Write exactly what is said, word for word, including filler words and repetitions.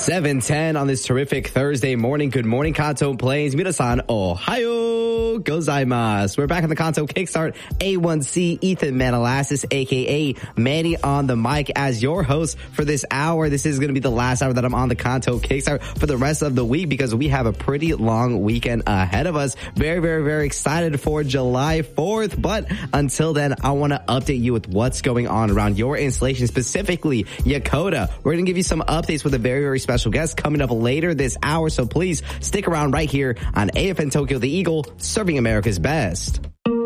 seven ten on this terrific Thursday morning. Good morning, Kanto Plains. Minasan, ohayo gozaimasu. We're back on the Kanto Kickstart. A one C, Ethan Manalassis, a k a. Manny on the mic as your host for this hour. This is going to be the last hour that I'm on the Kanto Kickstart for the rest of the week because we have a pretty long weekend ahead of us. Very, very, very excited for July fourth. But until then, I want to update you with what's going on around your installation, specifically Yakota. We're going to give you some updates with a very, very special guest coming up later this hour. So please stick around right here on A F N Tokyo, the Eagle, serving America's best.